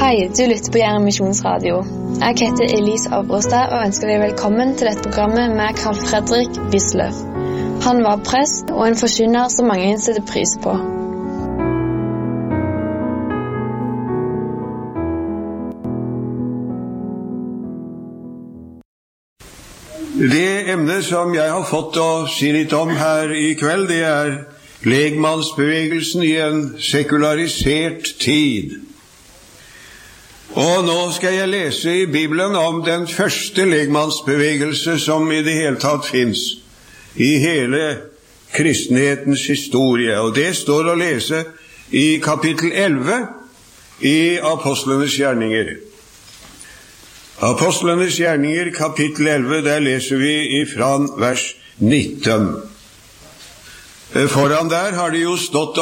Hei, du lytter på Jæren Misjonsradio. Jeg heter Elise Avrostad og ønsker deg velkommen til dette programmet med Carl Fredrik Wisløff. Han var prest og en forkynner som mange setter pris på. Det emne som jeg har fått å si litt om her i kveld, det legmannsbevegelsen i en sekularisert tid. Og nå skal jeg lese i Bibelen om den første legmannsbevegelse som i det hele tatt finnes i hele kristenhetens historie. Og det står å lese i kapittel 11 i Apostlenes gjerninger. Apostlenes gjerninger, kapittel 11, der leser vi ifra vers 19. Foran der har det jo stått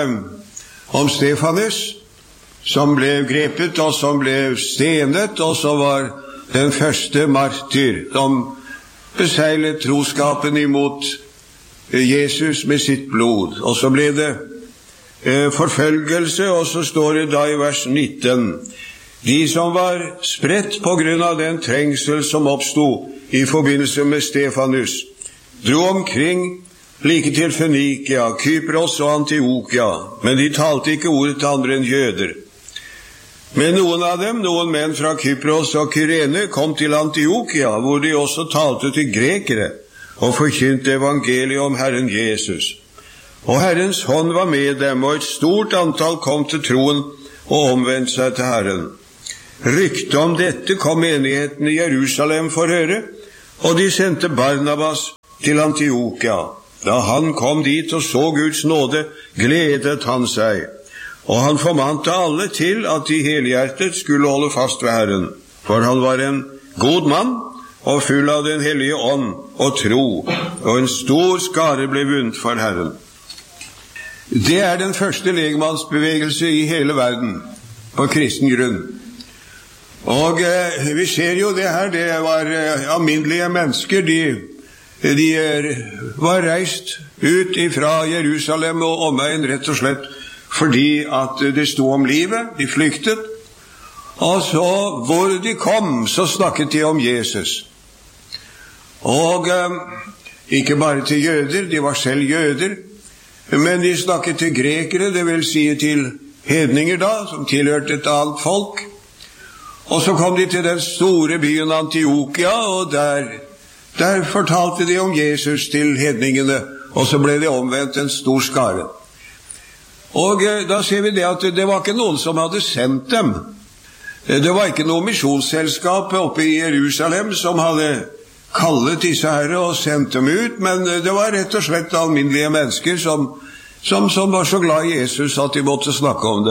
om Stefanus, som ble grepet og som ble stenet, og så var den første martyr som beseilet troskapen imot Jesus med sitt blod. Og så ble det forfølgelse, og så står det da i vers 19: de som var spredt på grunn av den trengsel som oppstod i forbindelse med Stefanus, dro omkring like til Fønikia, Kypros og Antiokia, men de talte ikke ordet til andre enn jøder. Men noen av dem, noen menn fra Kypros og Kyrene, kom til Antiokia, hvor de også talte til grekere og forkynte evangeliet om Herren Jesus. Og Herrens hånd var med dem, og et stort antall kom til troen og omvendte seg til Herren. Rykte om dette kom menigheten i Jerusalem for høre, og de sendte Barnabas til Antiokia. Da han kom dit og så Guds nåde, gledet han seg, og han formante alle til at de helhjertet skulle holde fast ved Herren, for han var en god mann og full av den hellige ånd og tro, og en stor skare ble vunnet for Herren. Det den første legmannsbevegelse i hele verden på kristen grunn. Og vi ser jo det her, det var alminnelige mennesker, de var reist ut fra Jerusalem og omegn rett og slett fordi at det stod om livet, de flyktet, og så hvor de kom, så snakket de om Jesus. Og ikke bare til jøder, de var selv jøder, men de snakket til grekere, det vil si til hedninger da, som tilhørte et annet folk. Og så kom de til den store byen Antiokia, og der fortalte de om Jesus til hedningene, og så ble det omvendt en stor skare. Og da ser vi det at det var ikke noen som hadde sendt dem. Det var ikke noe misjonsselskap oppe i Jerusalem som hadde kallet disse herre og sendt dem ut, men det var rett og slett alminnelige mennesker som var så glad i Jesus at de måtte snakke om det.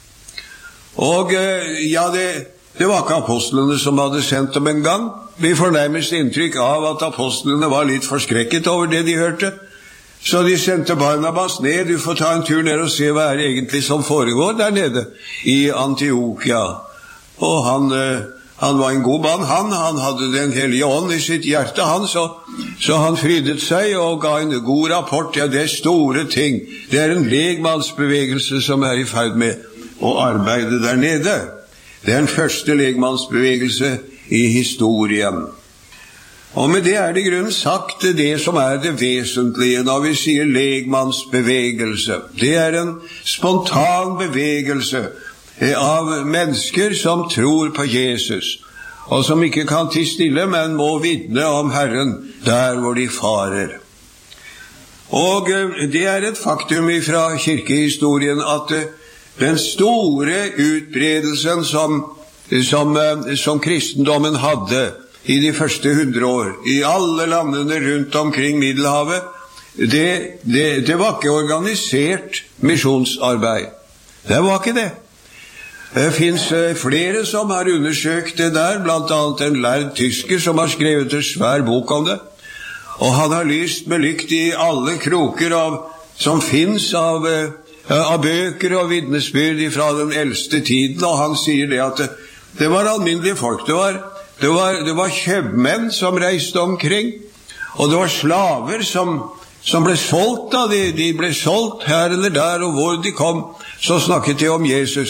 Og ja, det var ikke apostlene som hadde sendt dem en gang. Vi får nærmest inntrykk av at apostlene var litt forskrekket over det de hørte. Så de sendte Barnabas ned, du får ta en tur ned og se hva egentlig som foregår der nede i Antiokia. Og han var en god mann, han hadde den hellige ånd i sitt hjerte, så han frydet seg og ga en god rapport. Ja, det store ting, det en legmannsbevegelse som i ferd med å arbeide der nede. Det den første legmannsbevegelse i historien. Og med det det i grunnen sagt det som det vesentlige når vi sier legmannsbevegelse. Det en spontan bevegelse av mennesker som tror på Jesus, og som ikke kan tie stille, men må vitne om Herren der hvor de farer. Og det et faktum fra kirkehistorien at den store utbredelsen som kristendommen hadde i de første 100 år, i alle landene rundt omkring Middelhavet, det var ikke organisert misjonsarbeid. Det var ikke det. Det finnes flere som har undersøkt det der, blant annet en lærd tysker som har skrevet en svær bok om det, og han har lyst med lykt i alle kroker som finnes av bøker og vitnesbyrd fra den eldste tiden, og han sier det at det var alminnelige folk, det var kjøpmenn som reiste omkring, og det var slaver som ble solgt da, de ble solgt her eller der, og hvor de kom, så snakket de om Jesus.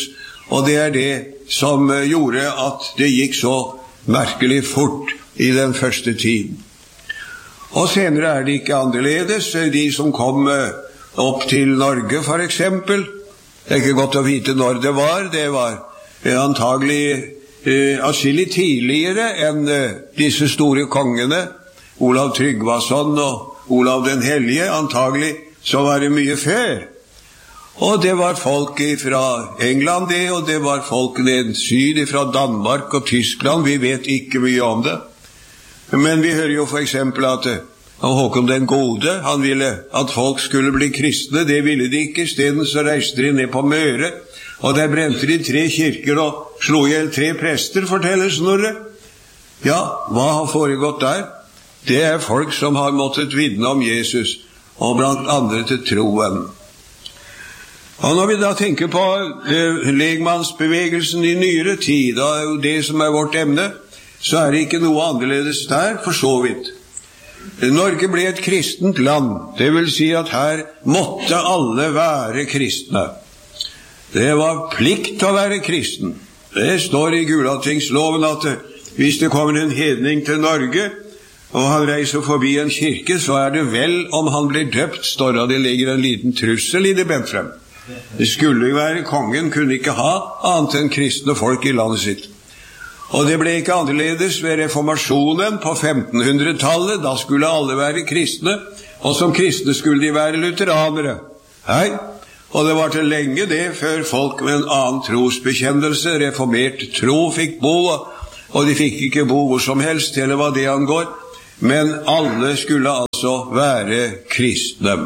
og det det som gjorde at det gikk så merkelig fort i den første tiden. Og senere det ikke annerledes. De som kom opp til Norge for eksempel, det ikke godt å vite når det var antagelig atskillig tidligere enn disse store kongene, Olav Tryggvason og Olav den Hellige, antagelig så var det mye før. Og det var folk fra England og det var folk ned syd fra Danmark og Tyskland, vi vet ikke mye om det. Men vi hører jo for eksempel at Håkon den Gode, han ville at folk skulle bli kristne, det ville de ikke. I stedet så reiste de ned på Møre, og der brente de 3 kirker og slo ihjel 3 prester, forteller Snorre. Ja, hva har foregått der? Det folk som har måttet vitne om Jesus, og blant andre til troen. Og når vi da tenker på legmannsbevegelsen i nyere tid, og det som vårt emne, så det ikke noe annerledes der, for så vidt. Norge ble et kristent land, det vil si at her måtte alle være kristne. Det var plikt å være kristen. Det står i Gulatingsloven at hvis det kommer en hedning til Norge, og han reiser forbi en kirke, så det vel om han blir døpt, står det ligger en liten trussel i det bent frem. Det skulle jo være, kongen kunne ikke ha annet enn kristne folk i landet sitt. Og det ble ikke annerledes ved reformasjonen på 1500-tallet. Da skulle alle være kristne, og som kristne skulle de være lutheranere. Hei, og det var til lenge det før folk med en annen trosbekjennelse, reformert tro, fikk bo, og de fikk ikke bo hvor som helst, eller hva det angår, men alle skulle altså være kristne.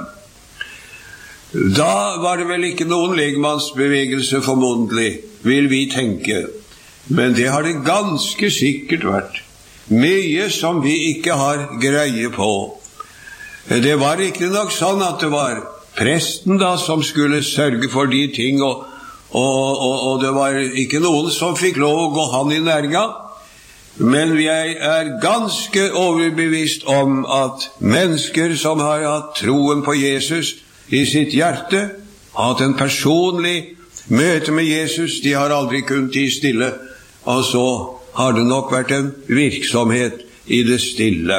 Da var det vel ikke noen legmannsbevegelse formodentlig, vil vi tenke. Men det har det ganske sikkert vært. Mye som vi ikke har greie på. Det var ikke nok sånn at det var presten da som skulle sørge for de ting, og det var ikke noen som fikk lov å gå han i næringa. Men vi ganske overbevist om at mennesker som har hatt troen på Jesus i sitt hjerte, hatt en personlig møte med Jesus, de har aldri kunnet tie stille, og så har det nok vært en virksomhet i det stille.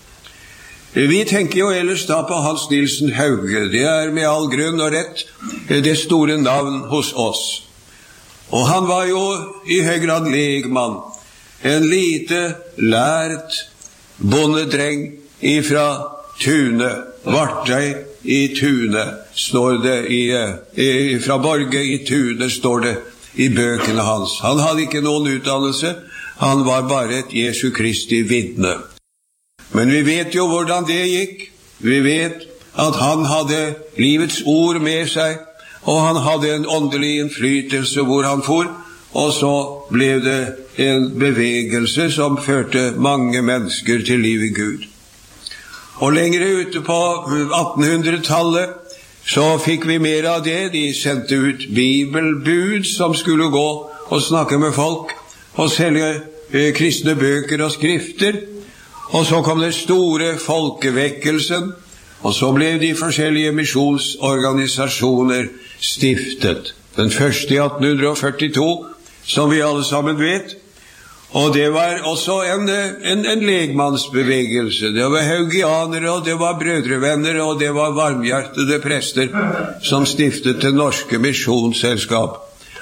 Vi tenker jo ellers da på Hans Nilsen Hauge. Det med all grunn og rett det store navn hos oss. Og han var jo i høy grad legmann. En lite lært bondedreng ifra Tune, Vartøy i Tune, står det fra Borge i Tune, står det i bøkene hans. Han hadde ikke noen utdannelse, han var bare et Jesu Kristi vitne. Men vi vet jo hvordan det gikk. Vi vet at han hadde livets ord med seg, og han hadde en åndelig innflytelse hvor han for, og så ble det en bevegelse som førte mange mennesker til liv i Gud. Og lengre ute på 1800-tallet så fikk vi mer av det. De sendte ut bibelbud som skulle gå og snakke med folk og selge kristne bøker og skrifter. Og så kom det store folkevekkelsen, og så ble de forskjellige misjonsorganisasjoner stiftet. Den første i 1842, som vi alle sammen vet. Og det var også en legmannsbevegelse. Det var haugianere, og det var brødrevenner, og det var varmhjertede prester som stiftet det norske misjonsselskap.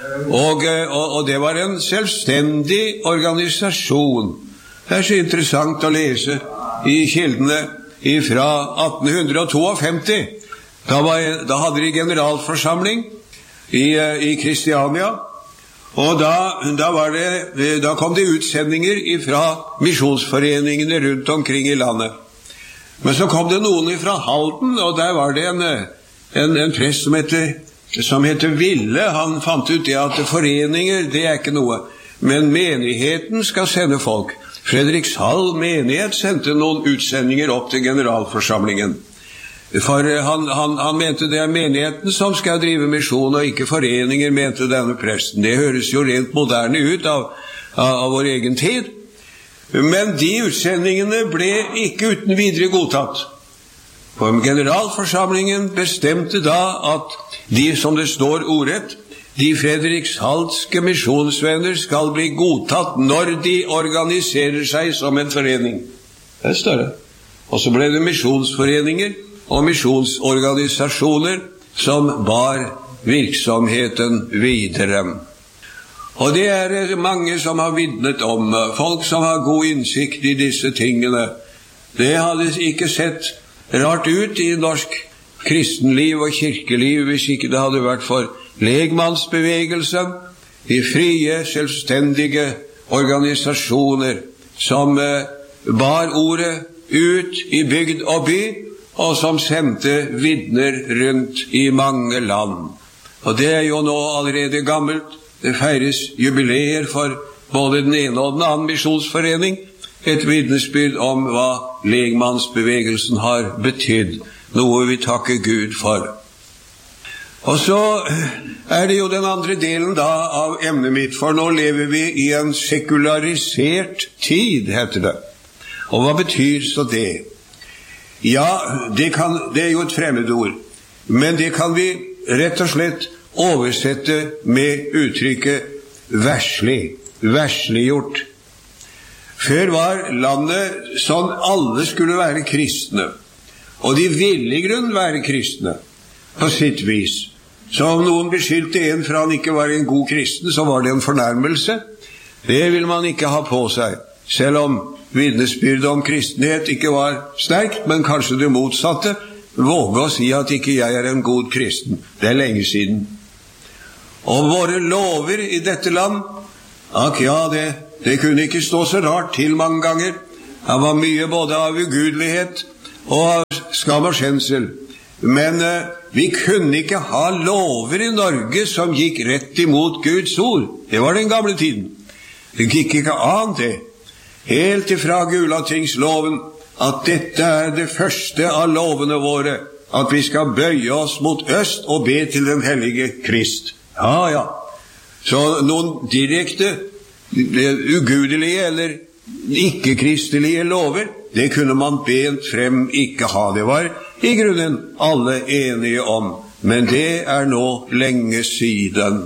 Og det var en selvstendig organisasjon. Det så interessant å lese i kildene fra 1852. Da hadde de generalforsamling i Kristiania. Og da kom det utsendinger fra misjonsforeningene rundt omkring i landet. Men så kom det noen fra Halden, og der var det en prest som heter Ville. Han fant ut det at foreninger, det ikke noe. Men menigheten skal sende folk. Fredrikshall menighet sendte noen utsendinger opp til generalforsamlingen. For han mente det menigheten som skal drive misjon, og ikke foreninger, mente denne presten. Det høres jo rent moderne ut av vår egen tid. Men de utsendingene ble ikke uten videre godtatt. For generalforsamlingen bestemte da at de, som det står ordrett, de fredrikshalske misjonsvenner skal bli godtatt når de organiserer seg som en forening. Det står det. Og så ble det misjonsforeninger og misjonsorganisasjoner som bar virksomheten videre. Og det er mange som har vitnet om, folk som har god innsikt i disse tingene. Det hadde ikke sett rart ut i norsk kristenliv og kirkeliv hvis ikke det hadde vært for legmannsbevegelsen, de frie, selvstendige organisasjoner som bar ordet ut i bygd og by, og som sendte vitner rundt i mange land. Og det er jo nå allerede gammelt. Det feires jubileer for både den ene og den andre misjonsforening, et vitnesbyrd om hva legmannsbevegelsen har betydd, noe vi takker Gud for. Og så er det jo den andre delen da av emnet mitt, for nå lever vi i en sekularisert tid, heter det. Og hva betyr så det? Ja, det er jo et fremmedord, men det kan vi rett og slett oversette med uttrykket versliggjort. Før var landet sånn alle skulle være kristne, og de ville i grunnen være kristne på sitt vis. Så om noen beskyldte en for han ikke var en god kristen, så var det en fornærmelse. Det vil man ikke ha på seg, selv om vitnesbyrdet om kristenhet ikke var sterkt, men kanskje det motsatte. Våge å si at ikke jeg er en god kristen. Det er lenge siden. Og våre lover i dette land, det kunne ikke stå så rart til mange ganger. Det var mye både av ugudelighet og av skam og skjensel. Men vi kunne ikke ha lover i Norge som gikk rett imot Guds ord. Det var den gamle tiden. Det gikk ikke an det. Helt ifra Gulatingsloven, at dette er det første av lovene våre, at vi skal bøye oss mot øst og be til den hellige Krist. Ja. Så noen direkte ugudelige eller ikke-kristelige lover, det kunne man bent frem ikke ha. Det var i grunnen alle enige om, men det er nå lenge siden.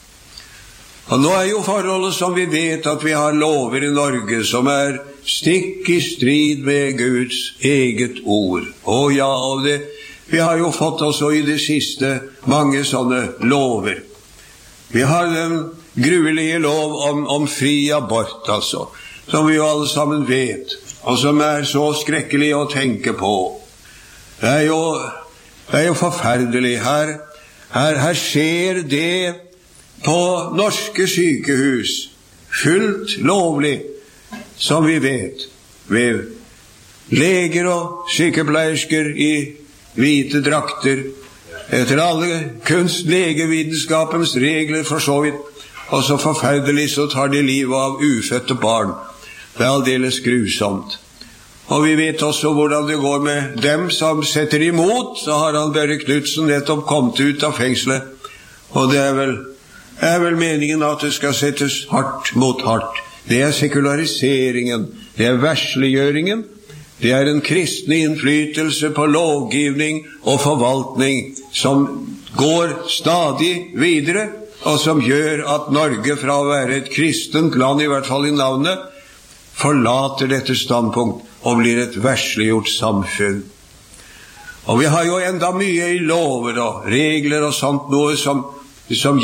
Og nå er jo forholdet som vi vet at vi har lover i Norge som er stikk i strid med Guds eget ord. Og vi har jo fått også i det siste mange sånne lover. Vi har den gruelige lov om fri abort, altså, som vi jo alle sammen vet, og som er så skrekkelig å tenke på. Det er jo forferdelig. Her skjer det på norske sykehus, fullt lovlig, som vi vet, ved leger og sykepleiersker i hvite drakter, etter alle legevitenskapens regler for så vidt, og så forferdelig så tar de livet av ufødte barn. Det er aldeles grusomt. Og vi vet også hvordan det går med dem som setter imot. Så har han Børre Knudsen nettopp kommet ut av fengselet, og det er vel meningen at det skal settes hardt mot hardt. Det er sekulariseringen, det er versliggjøringen. Det er en kristne innflytelse på lovgivning og forvaltning som går stadig videre, og som gjør at Norge fra å være et kristent land, i hvert fall i navnet, forlater dette standpunkt og blir et versliggjort samfunn. Og vi har jo enda mye i lover og regler og sånt, noe som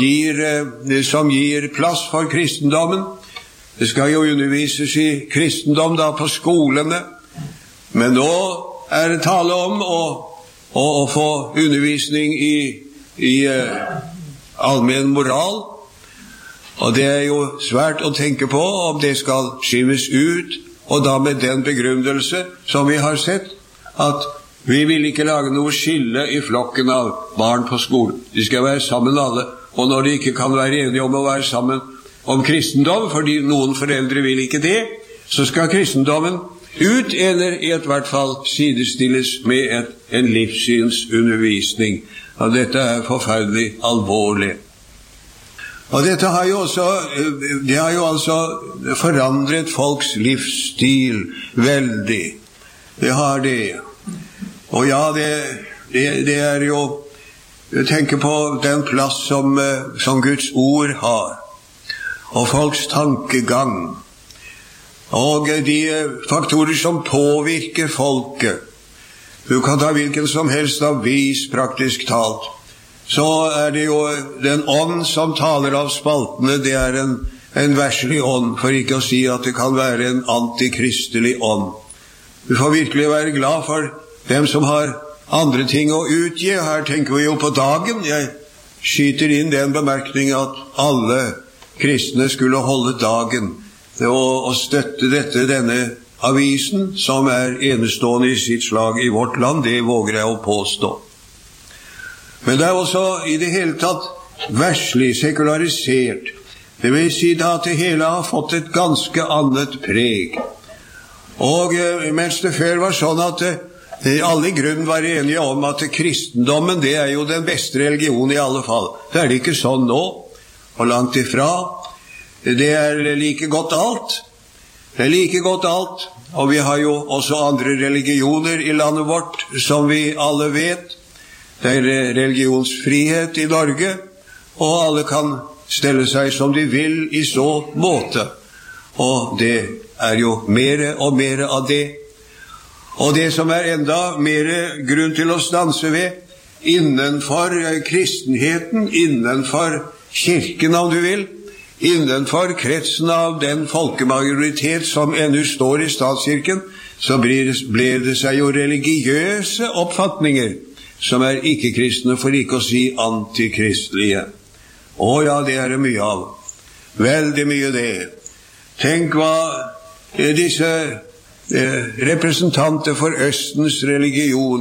gir plass for kristendommen. Det skal jo undervises i kristendom da på skolene. Men nå er det tale om å få undervisning i allmenn moral, og det er jo svært å tenke på om det skal skyves ut, og da med den begrunnelse som vi har sett, at vi vil ikke lage noe skille i flokken av barn på skolen. De skal være sammen alle, og når de ikke kan være enige om å være sammen om kristendom, fordi noen foreldre vil ikke det, så skal kristendommen ut, eller i hvert fall sidestilles med en livssynsundervisning. Og dette er forferdelig alvorlig. Og dette har jo altså forandret folks livsstil veldig. Det har det. Og ja, det er jo tenker på den plass som Guds ord har, og folks tankegang, og de faktorer som påvirker folket. Du kan ta hvilken som helst avis, praktisk talt. Så det jo den ånd som taler av spaltene, det en verslig ånd, for ikke å si at det kan være en antikristelig ånd. Du får virkelig være glad for dem som har andre ting å utgi. Her tenker vi jo på dagen. Jeg skyter inn den bemerkningen at alle kristne skulle holde dagen og støtte denne avisen, som enestående i sitt slag i vårt land. Det våger jeg å påstå. Men det også i det hele tatt verslig, sekularisert. Det vil si da at det hele har fått et ganske annet preg. Og mens det før var sånn at alle i grunnen var enige om at kristendommen, det jo den beste religion i alle fall. Det det ikke sånn nå, og langt ifra. Det like godt alt. Det like godt alt, og vi har jo også andre religioner i landet vårt, som vi alle vet. Det religionsfrihet i Norge, og alle kan stelle seg som de vil i så måte. Og det jo mer og mer av det. Og det som enda mer grunn til å stanse ved, innenfor kristenheten, innenfor kirken om du vil, innenfor kretsen av den folkemajoritet som ennå står i statskirken, så ble det seg jo religiøse oppfatninger som ikke-kristne, for ikke å si antikristelige. Å ja, det det mye av. Veldig mye det. Tenk hva disse representanter for Østens religion